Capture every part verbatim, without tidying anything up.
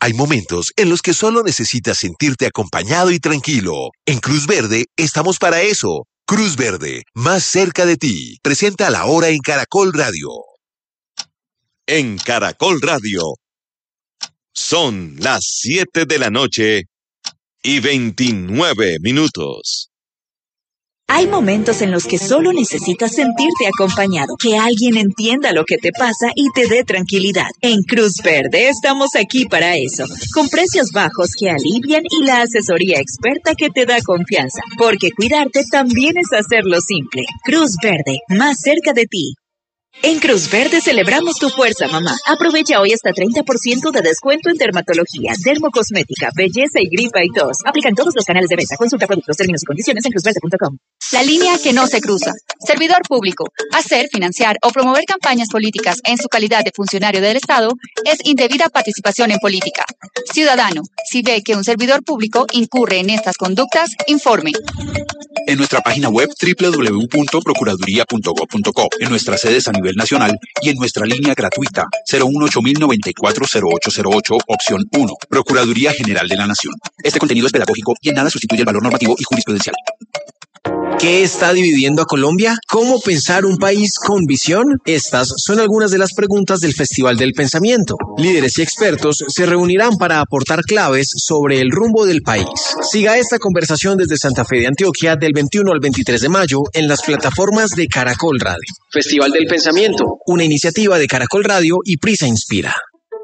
Hay momentos en los que solo necesitas sentirte acompañado y tranquilo. En Cruz Verde estamos para eso. Cruz Verde, más cerca de ti. Presenta La Hora en Caracol Radio. En Caracol Radio. Son las siete de la noche y veintinueve minutos. Hay momentos en los que solo necesitas sentirte acompañado, que alguien entienda lo que te pasa y te dé tranquilidad. En Cruz Verde estamos aquí para eso, con precios bajos que alivian y la asesoría experta que te da confianza, porque cuidarte también es hacerlo simple. Cruz Verde, más cerca de ti. En Cruz Verde celebramos tu fuerza, mamá. Aprovecha hoy hasta treinta por ciento de descuento en dermatología, dermocosmética, belleza y gripa y tos. Aplican todos los canales de venta. Consulta productos, términos y condiciones en cruz verde punto com. La línea que no se cruza. Servidor público. Hacer, financiar o promover campañas políticas en su calidad de funcionario del Estado es indebida participación en política. Ciudadano, si ve que un servidor público incurre en estas conductas, informe. En nuestra página web doble u doble u doble u punto procuraduría punto gob punto co, en nuestras sedes a nivel nacional y en nuestra línea gratuita cero uno ocho mil noventa y cuatro cero ocho cero ocho, opción uno, Procuraduría General de la Nación. Este contenido es pedagógico y en nada sustituye el valor normativo y jurisprudencial. ¿Qué está dividiendo a Colombia? ¿Cómo pensar un país con visión? Estas son algunas de las preguntas del Festival del Pensamiento. Líderes y expertos se reunirán para aportar claves sobre el rumbo del país. Siga esta conversación desde Santa Fe de Antioquia del veintiuno al veintitrés de mayo en las plataformas de Caracol Radio. Festival del Pensamiento, una iniciativa de Caracol Radio y Prisa Inspira.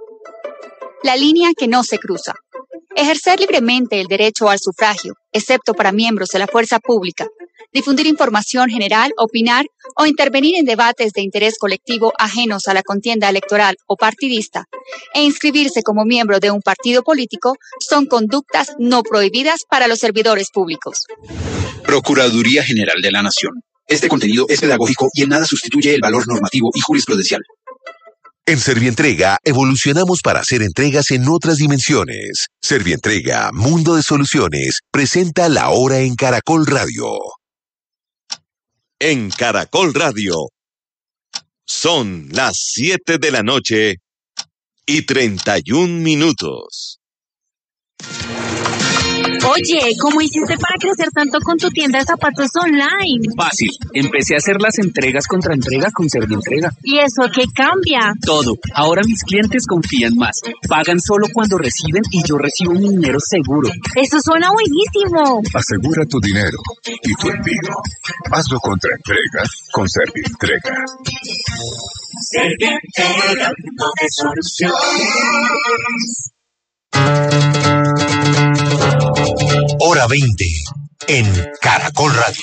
La línea que no se cruza. Ejercer libremente el derecho al sufragio, excepto para miembros de la fuerza pública. Difundir información general, opinar o intervenir en debates de interés colectivo ajenos a la contienda electoral o partidista e inscribirse como miembro de un partido político son conductas no prohibidas para los servidores públicos. Procuraduría General de la Nación. Este contenido es pedagógico y en nada sustituye el valor normativo y jurisprudencial. En Servientrega evolucionamos para hacer entregas en otras dimensiones. Servientrega, Mundo de Soluciones, presenta La Hora en Caracol Radio. En Caracol Radio. Son las siete de la noche y treinta y un minutos. Oye, ¿cómo hiciste para crecer tanto con tu tienda de zapatos online? Fácil. Empecé a hacer las entregas contra entrega con Servientrega. ¿Y eso qué cambia? Todo. Ahora mis clientes confían más. Pagan solo cuando reciben y yo recibo mi dinero seguro. ¡Eso suena buenísimo! Asegura tu dinero y tu envío. Hazlo contra entrega con Servientrega. Servientrega, mundo de soluciones. Hora veinte en Caracol Radio.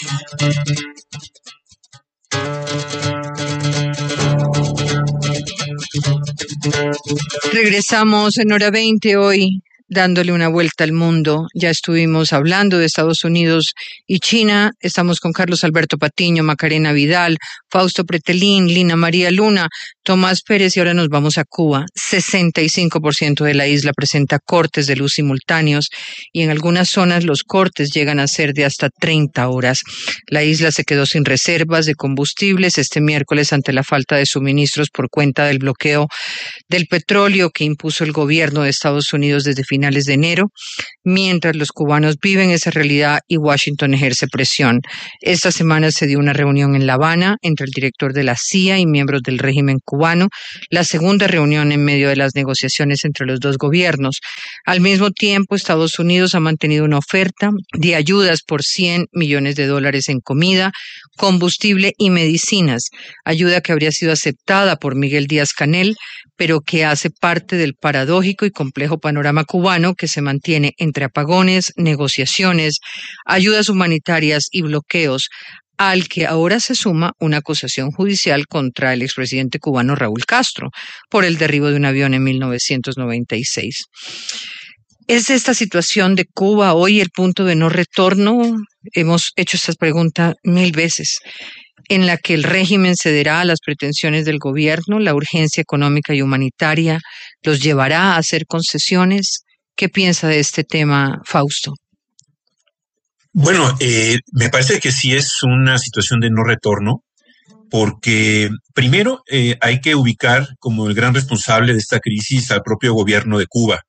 Regresamos en Hora veinte hoy, dándole una vuelta al mundo. Ya estuvimos hablando de Estados Unidos y China. Estamos con Carlos Alberto Patiño, Macarena Vidal, Fausto Pretelín, Lina María Luna, Tomás Pérez y ahora nos vamos a Cuba. sesenta y cinco por ciento de la isla presenta cortes de luz simultáneos y en algunas zonas los cortes llegan a ser de hasta treinta horas. La isla se quedó sin reservas de combustibles este miércoles ante la falta de suministros por cuenta del bloqueo del petróleo que impuso el gobierno de Estados Unidos desde finales de enero, mientras los cubanos viven esa realidad y Washington ejerce presión. Esta semana se dio una reunión en La Habana entre el director de la C I A y miembros del régimen cubano, la segunda reunión en medio de las negociaciones entre los dos gobiernos. Al mismo tiempo, Estados Unidos ha mantenido una oferta de ayudas por cien millones de dólares en comida, combustible y medicinas, ayuda que habría sido aceptada por Miguel Díaz-Canel, pero que hace parte del paradójico y complejo panorama cubano que se mantiene entre apagones, negociaciones, ayudas humanitarias y bloqueos, al que ahora se suma una acusación judicial contra el expresidente cubano Raúl Castro por el derribo de un avión en mil novecientos noventa y seis. ¿Es esta situación de Cuba hoy el punto de no retorno? Hemos hecho esta pregunta mil veces, en la que el régimen cederá a las pretensiones del gobierno, la urgencia económica y humanitaria los llevará a hacer concesiones. ¿Qué piensa de este tema, Fausto? Bueno, eh, me parece que sí es una situación de no retorno, porque primero eh, hay que ubicar como el gran responsable de esta crisis al propio gobierno de Cuba.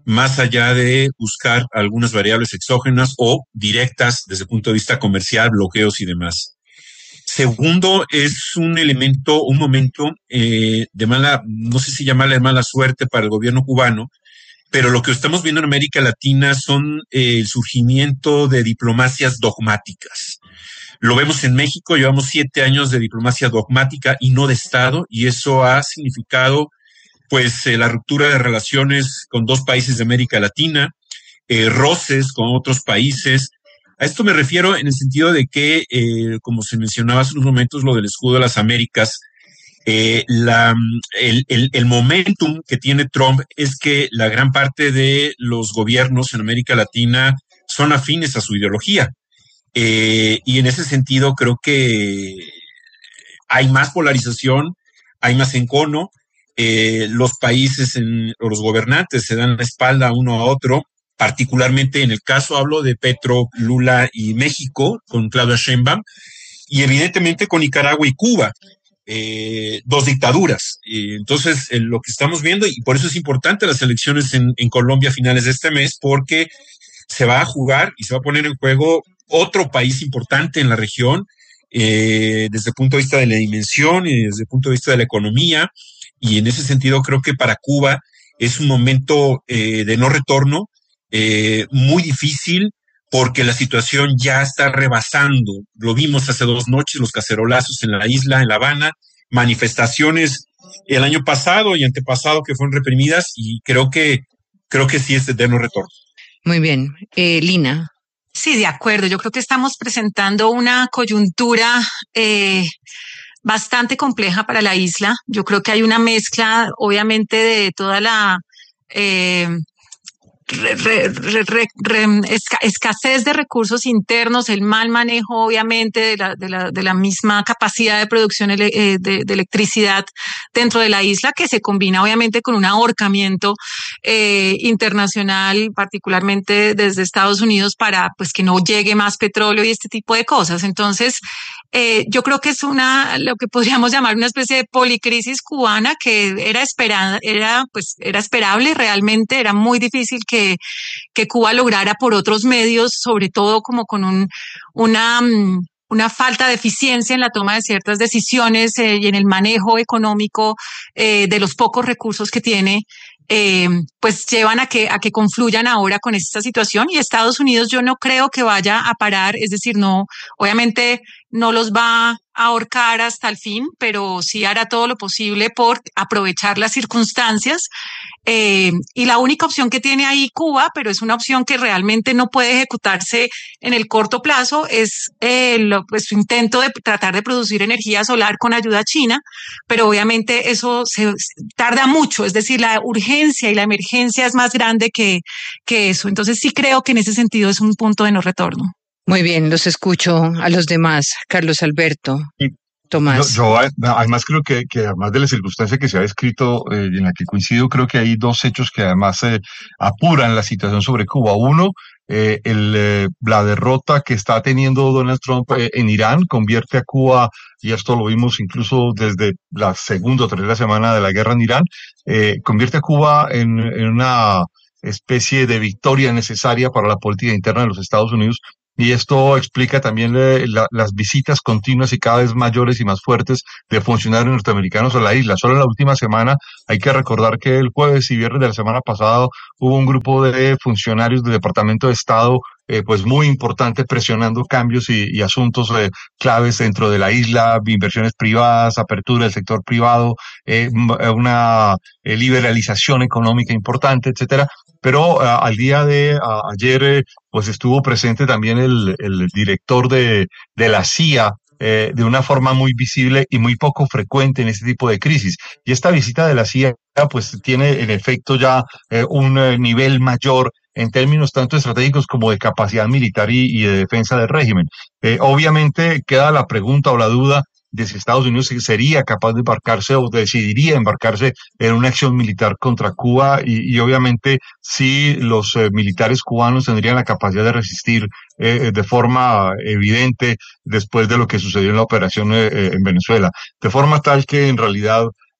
más allá de buscar algunas variables exógenas o directas desde el punto de vista comercial, bloqueos y demás. Segundo, es un elemento, un momento eh, de mala, no sé si llamarle mala suerte para el gobierno cubano, pero lo que estamos viendo en América Latina son eh, el surgimiento de diplomacias dogmáticas. Lo vemos en México, llevamos siete años de diplomacia dogmática y no de Estado, y eso ha significado pues eh, la ruptura de relaciones con dos países de América Latina, eh, roces con otros países. A esto me refiero en el sentido de que, eh, como se mencionaba hace unos momentos, lo del escudo de las Américas, eh, la, el, el, el momentum que tiene Trump es que la gran parte de los gobiernos en América Latina son afines a su ideología. Eh, y en ese sentido creo que hay más polarización, hay más encono, eh, los países, en, o los gobernantes se dan la espalda uno a otro, particularmente en el caso hablo de Petro, Lula y México, con Claudia Sheinbaum, y evidentemente con Nicaragua y Cuba, eh, dos dictaduras. Eh, entonces, eh, lo que estamos viendo, y por eso es importante las elecciones en, en Colombia a finales de este mes, porque se va a jugar y se va a poner en juego otro país importante en la región, eh, desde el punto de vista de la dimensión y desde el punto de vista de la economía, y en ese sentido creo que para Cuba es un momento eh, de no retorno, eh, muy difícil, porque la situación ya está rebasando. Lo vimos hace dos noches, los cacerolazos en la isla, en La Habana, manifestaciones el año pasado y antepasado que fueron reprimidas, y creo que, creo que sí es de no retorno. Muy bien. Eh, Lina. Sí, de acuerdo. Yo creo que estamos presentando una coyuntura eh, bastante compleja para la isla. Yo creo que hay una mezcla, obviamente, de toda la eh, re, re, re, re, re, esca, escasez de recursos internos, el mal manejo, obviamente, de la, de la, de la misma capacidad de producción ele, eh, de, de electricidad dentro de la isla, que se combina, obviamente, con un ahorcamiento eh, internacional, particularmente desde Estados Unidos, para pues que no llegue más petróleo y este tipo de cosas. Entonces, eh, yo creo que es una, lo que podríamos llamar una especie de policrisis cubana que era esperada, era pues era esperable realmente, era muy difícil que, que Cuba lograra por otros medios, sobre todo como con un, una, una falta de eficiencia en la toma de ciertas decisiones eh, y en el manejo económico eh, de los pocos recursos que tiene. Eh, pues llevan a que a que confluyan ahora con esta situación, y Estados Unidos yo no creo que vaya a parar, es decir, no, obviamente no los va a ahorcar hasta el fin, pero sí hará todo lo posible por aprovechar las circunstancias, eh, y la única opción que tiene ahí Cuba, pero es una opción que realmente no puede ejecutarse en el corto plazo, es eh, lo, pues, su intento de tratar de producir energía solar con ayuda china, pero obviamente eso se tarda mucho, es decir, la urgencia y la emergencia es más grande que, que eso. Entonces sí creo que en ese sentido es un punto de no retorno. Muy bien, los escucho a los demás. Carlos Alberto, Tomás. Yo, yo además creo que, que además de la circunstancia que se ha descrito, eh, en la que coincido, creo que hay dos hechos que además eh, apuran la situación sobre Cuba. Uno, eh, el, eh, la derrota que está teniendo Donald Trump eh, en Irán convierte a Cuba, y esto lo vimos incluso desde la segunda o tercera semana de la guerra en Irán, eh, convierte a Cuba en, en una especie de victoria necesaria para la política interna de los Estados Unidos. Y esto explica también eh, la, las visitas continuas y cada vez mayores y más fuertes de funcionarios norteamericanos a la isla. Solo en la última semana hay que recordar que el jueves y viernes de la semana pasada hubo un grupo de funcionarios del Departamento de Estado eh, pues muy importante presionando cambios y, y asuntos eh, claves dentro de la isla, inversiones privadas, apertura del sector privado, eh, una eh, liberalización económica importante, etcétera. Pero uh, al día de uh, ayer, eh, pues estuvo presente también el, el director de, de la C I A, eh, de una forma muy visible y muy poco frecuente en este tipo de crisis. Y esta visita de la C I A, pues tiene en efecto ya eh, un eh, nivel mayor en términos tanto estratégicos como de capacidad militar y, y de defensa del régimen. Eh, obviamente queda la pregunta o la duda de si Estados Unidos sería capaz de embarcarse o decidiría embarcarse en una acción militar contra Cuba, y, y obviamente si los eh, militares cubanos tendrían la capacidad de resistir eh, de forma evidente después de lo que sucedió en la operación eh, en Venezuela, de forma tal que en realidad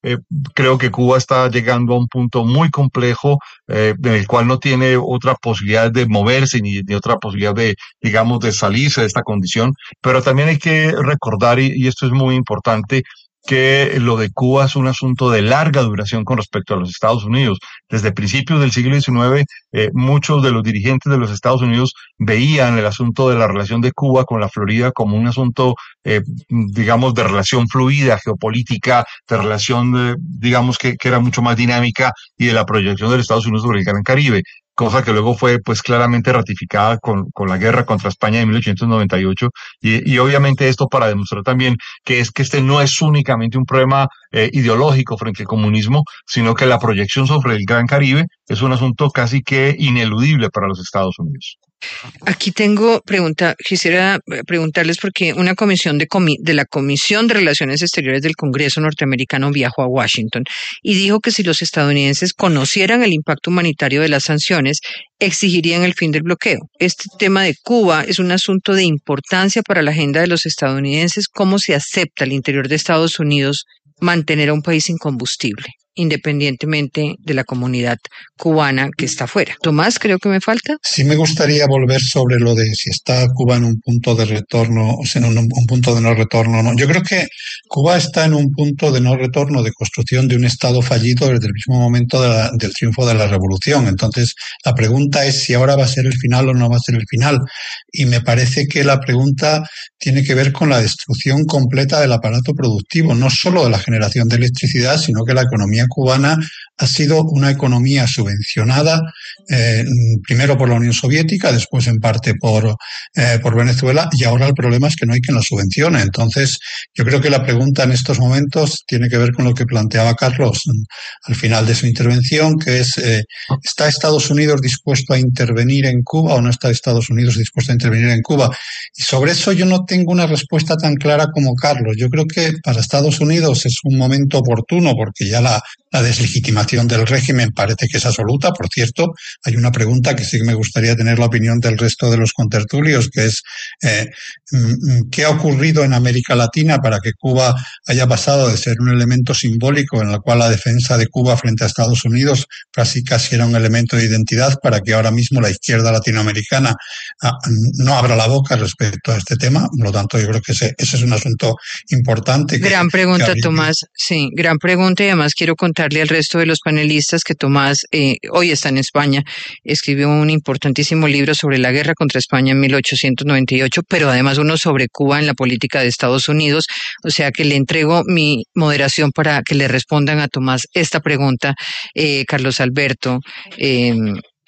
eh, creo que Cuba está llegando a un punto muy complejo eh, en el cual no tiene otra posibilidad de moverse ni, ni otra posibilidad de, digamos, de salirse de esta condición. Pero también hay que recordar, y, y esto es muy importante, que lo de Cuba es un asunto de larga duración con respecto a los Estados Unidos. Desde principios del siglo diecinueve, eh, muchos de los dirigentes de los Estados Unidos veían el asunto de la relación de Cuba con la Florida como un asunto, eh, digamos, de relación fluida, geopolítica, de relación, eh, digamos, que, que era mucho más dinámica y de la proyección de los Estados Unidos sobre el Gran Caribe. Cosa que luego fue pues claramente ratificada con, con la guerra contra España de mil ochocientos noventa y ocho y, y obviamente esto para demostrar también que es que este no es únicamente un problema eh, ideológico frente al comunismo, sino que la proyección sobre el Gran Caribe es un asunto casi que ineludible para los Estados Unidos. Aquí tengo pregunta, quisiera preguntarles porque una comisión de, comi de la Comisión de Relaciones Exteriores del Congreso norteamericano viajó a Washington y dijo que si los estadounidenses conocieran el impacto humanitario de las sanciones, exigirían el fin del bloqueo. Este tema de Cuba es un asunto de importancia para la agenda de los estadounidenses. ¿Cómo se acepta al interior de Estados Unidos mantener a un país sin combustible, independientemente de la comunidad cubana que está afuera? Tomás, creo que me falta. Sí, me gustaría volver sobre lo de si está Cuba en un punto de retorno, o sea, en un, un punto de no retorno o no. Yo creo que Cuba está en un punto de no retorno, de construcción de un Estado fallido desde el mismo momento de la, del triunfo de la revolución. Entonces, la pregunta es si ahora va a ser el final o no va a ser el final. Y me parece que la pregunta tiene que ver con la destrucción completa del aparato productivo, no solo de la generación de electricidad, sino que la economía cubana ha sido una economía subvencionada, eh, primero por la Unión Soviética, después en parte por, eh, por Venezuela, y ahora el problema es que no hay quien la subvencione. Entonces, yo creo que la pregunta en estos momentos tiene que ver con lo que planteaba Carlos al final de su intervención, que es, eh, ¿está Estados Unidos dispuesto a intervenir en Cuba o no está Estados Unidos dispuesto a intervenir en Cuba? Y sobre eso yo no tengo una respuesta tan clara como Carlos. Yo creo que para Estados Unidos es un momento oportuno porque ya la, la deslegitimación del régimen parece que es absoluta. Por cierto, hay una pregunta que sí que me gustaría tener la opinión del resto de los contertulios, que es eh, ¿qué ha ocurrido en América Latina para que Cuba haya pasado de ser un elemento simbólico en el cual la defensa de Cuba frente a Estados Unidos casi casi era un elemento de identidad, para que ahora mismo la izquierda latinoamericana ah, no abra la boca respecto a este tema? Por lo tanto, yo creo que ese, ese es un asunto importante. Que, gran pregunta, que Tomás. Sí, gran pregunta, y además quiero contarle al resto de los panelistas que Tomás eh, hoy está en España, escribió un importantísimo libro sobre la guerra contra España en mil ochocientos noventa y ocho, pero además uno sobre Cuba en la política de Estados Unidos, o sea que le entrego mi moderación para que le respondan a Tomás esta pregunta, eh, Carlos Alberto eh,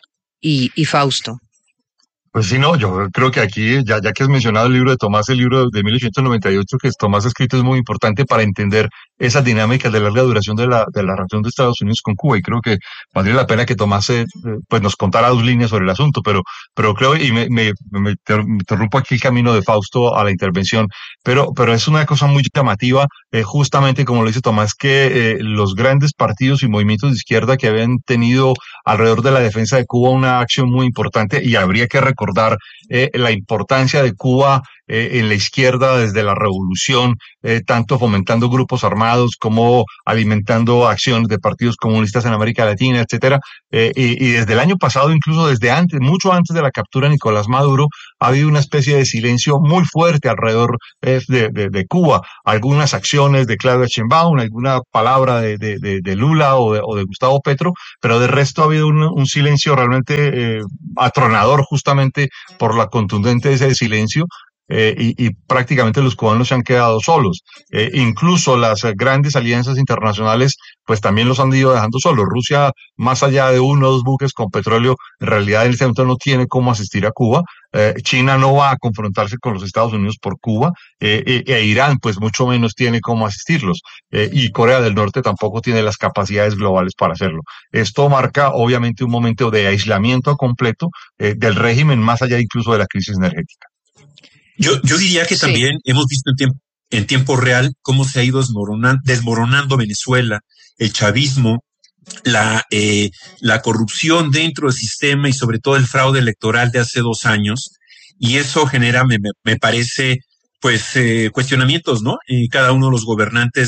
y, y Fausto. Pues sí, no, yo creo que aquí, ya, ya que has mencionado el libro de Tomás, el libro de mil ochocientos noventa y ocho que Tomás ha escrito, es muy importante para entender esas dinámicas de larga duración de la, de la relación de Estados Unidos con Cuba, y creo que valdría la pena que Tomás eh, pues nos contara dos líneas sobre el asunto, pero, pero creo, y me, me, me interrumpo aquí el camino de Fausto a la intervención, pero, pero es una cosa muy llamativa, eh, justamente como lo dice Tomás, que eh, los grandes partidos y movimientos de izquierda que habían tenido alrededor de la defensa de Cuba una acción muy importante, y habría que recordar recordar eh, la importancia de Cuba eh, en la izquierda desde la revolución, eh, tanto fomentando grupos armados como alimentando acciones de partidos comunistas en América Latina, etcétera. Eh, y, y desde el año pasado, incluso desde antes, mucho antes de la captura de Nicolás Maduro, ha habido una especie de silencio muy fuerte alrededor eh, de, de, de Cuba. Algunas acciones de Claudia Sheinbaum, alguna palabra de, de, de, de Lula o de, o de Gustavo Petro, pero de resto ha habido un, un silencio realmente eh, atronador, justamente por la contundente de ese silencio. Eh, y, y prácticamente los cubanos se han quedado solos. Eh, incluso las grandes alianzas internacionales pues también los han ido dejando solos. Rusia, más allá de uno o dos buques con petróleo, en realidad en este momento no tiene cómo asistir a Cuba. Eh, China no va a confrontarse con los Estados Unidos por Cuba, eh, eh, e Irán pues mucho menos tiene cómo asistirlos. Eh, y Corea del Norte tampoco tiene las capacidades globales para hacerlo. Esto marca obviamente un momento de aislamiento completo eh, del régimen, más allá incluso de la crisis energética. Yo, yo diría que sí. También hemos visto en tiempo, en tiempo real cómo se ha ido desmoronando, desmoronando Venezuela, el chavismo, la, eh, la corrupción dentro del sistema y sobre todo el fraude electoral de hace dos años. Y eso genera, me, me parece, pues, eh, cuestionamientos, ¿no? Eh, cada uno de los gobernantes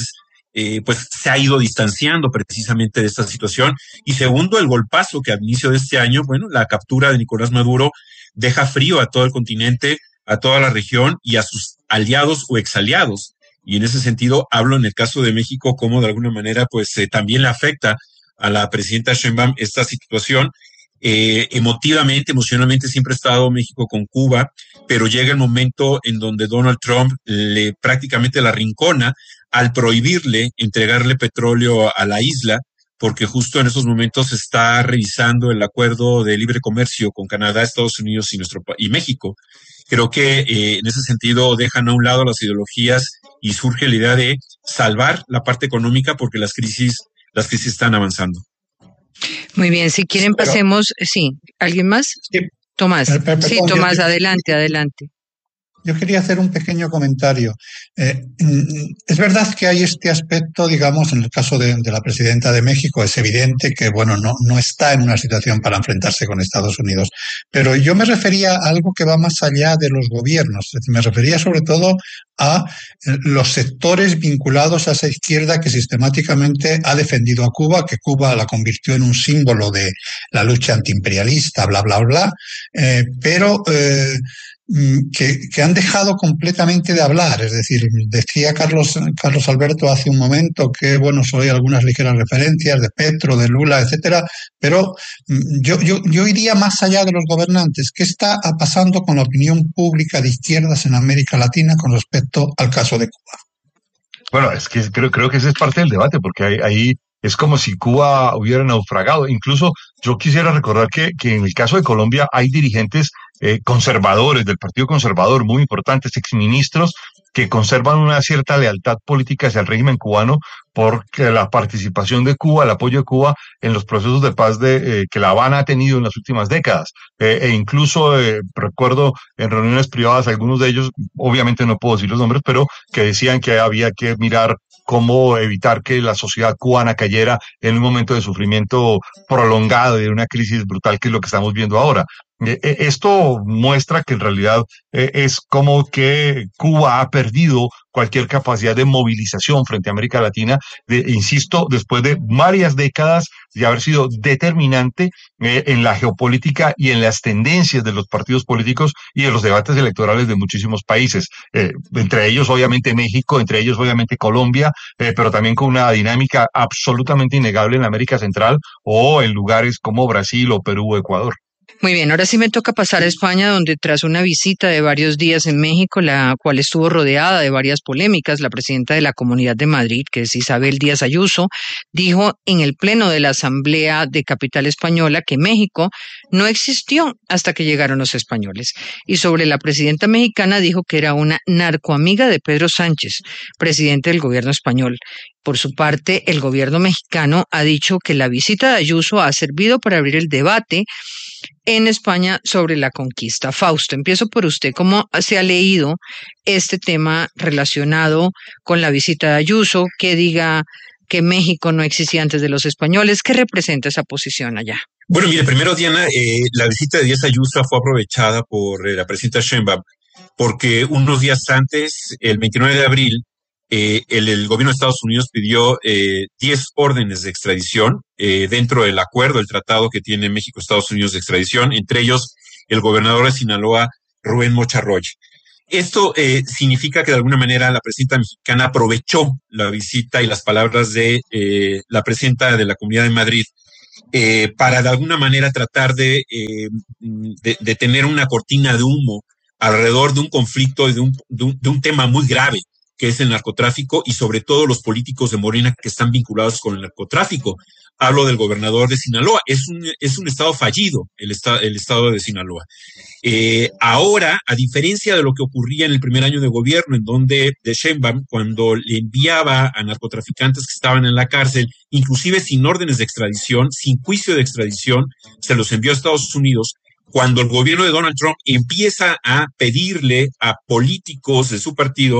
eh, pues se ha ido distanciando precisamente de esta situación. Y segundo, el golpazo que al inicio de este año, bueno, la captura de Nicolás Maduro deja frío a todo el continente, a toda la región y a sus aliados o exaliados. Y en ese sentido hablo en el caso de México como de alguna manera pues eh, también le afecta a la presidenta Sheinbaum esta situación. Eh, emotivamente, emocionalmente siempre ha estado México con Cuba, pero llega el momento en donde Donald Trump le prácticamente la arrincona al prohibirle entregarle petróleo a la isla, porque justo en esos momentos se está revisando el acuerdo de libre comercio con Canadá, Estados Unidos y nuestro y México. Creo que eh, en ese sentido dejan a un lado las ideologías y surge la idea de salvar la parte económica porque las crisis, las crisis están avanzando. Muy bien, si quieren Pero- pasemos, sí, ¿alguien más? Sí. Tomás, Per- per- sí, perdón, yo Tomás, te- adelante, adelante. Yo quería hacer un pequeño comentario. Eh, mm, es verdad que hay este aspecto, digamos, en el caso de, de la presidenta de México, es evidente que, bueno, no, no está en una situación para enfrentarse con Estados Unidos. Pero yo me refería a algo que va más allá de los gobiernos. Es decir, me refería sobre todo a eh, los sectores vinculados a esa izquierda que sistemáticamente ha defendido a Cuba, que Cuba la convirtió en un símbolo de la lucha antiimperialista, bla, bla, bla. Eh, pero eh, mm, que, que han dejado completamente de hablar. Es decir, decía Carlos, Carlos Alberto hace un momento que, bueno, solo hay algunas ligeras referencias de Petro, de Lula, etcétera, pero mm, yo, yo, yo iría más allá de los gobernantes. ¿Qué está pasando con la opinión pública de izquierdas en América Latina con respecto al caso de Cuba? Bueno, es que creo, creo que ese es parte del debate, porque ahí, ahí es como si Cuba hubiera naufragado. Incluso yo quisiera recordar que, que en el caso de Colombia hay dirigentes eh, conservadores del Partido Conservador, muy importantes, exministros, que conservan una cierta lealtad política hacia el régimen cubano porque la participación de Cuba, el apoyo de Cuba en los procesos de paz de, eh, que La Habana ha tenido en las últimas décadas. Eh, e incluso eh, recuerdo en reuniones privadas, algunos de ellos, obviamente no puedo decir los nombres, pero que decían que había que mirar cómo evitar que la sociedad cubana cayera en un momento de sufrimiento prolongado, de una crisis brutal, que es lo que estamos viendo ahora. Eh, eh, esto muestra que en realidad eh, es como que Cuba ha perdido cualquier capacidad de movilización frente a América Latina, de, insisto, después de varias décadas de haber sido determinante eh, en la geopolítica y en las tendencias de los partidos políticos y de los debates electorales de muchísimos países, eh, entre ellos obviamente México, entre ellos obviamente Colombia, eh, pero también con una dinámica absolutamente innegable en América Central o en lugares como Brasil o Perú o Ecuador. Muy bien, ahora sí me toca pasar a España, donde tras una visita de varios días en México, la cual estuvo rodeada de varias polémicas, la presidenta de la Comunidad de Madrid, que es Isabel Díaz Ayuso, dijo en el pleno de la Asamblea de Capital Española que México no existió hasta que llegaron los españoles. Y sobre la presidenta mexicana dijo que era una narcoamiga de Pedro Sánchez, presidente del gobierno español. Por su parte, el gobierno mexicano ha dicho que la visita de Ayuso ha servido para abrir el debate en España sobre la conquista. Fausto, empiezo por usted. ¿Cómo se ha leído este tema relacionado con la visita de Ayuso, que diga que México no existía antes de los españoles? ¿Qué representa esa posición allá? Bueno, mire, primero, Diana, eh, la visita de Díaz Ayuso fue aprovechada por eh, la presidenta Sheinbaum, porque unos días antes, el veintinueve de abril, Eh, el, el gobierno de Estados Unidos pidió eh, diez órdenes de extradición eh, dentro del acuerdo, el tratado que tiene México, Estados Unidos de extradición, entre ellos el gobernador de Sinaloa, Rubén Mocha Roy. Esto eh, significa que de alguna manera la presidenta mexicana aprovechó la visita y las palabras de eh, la presidenta de la Comunidad de Madrid eh, para de alguna manera tratar de, eh, de, de tener una cortina de humo alrededor de un conflicto y de un, de un, de un tema muy grave, que es el narcotráfico, y sobre todo los políticos de Morena que están vinculados con el narcotráfico. Hablo del gobernador de Sinaloa. Es un, es un estado fallido, el, esta, el estado de Sinaloa. Eh, ahora, a diferencia de lo que ocurría en el primer año de gobierno, en donde de Sheinbaum, cuando le enviaba a narcotraficantes que estaban en la cárcel, inclusive sin órdenes de extradición, sin juicio de extradición, se los envió a Estados Unidos. Cuando el gobierno de Donald Trump empieza a pedirle a políticos de su partido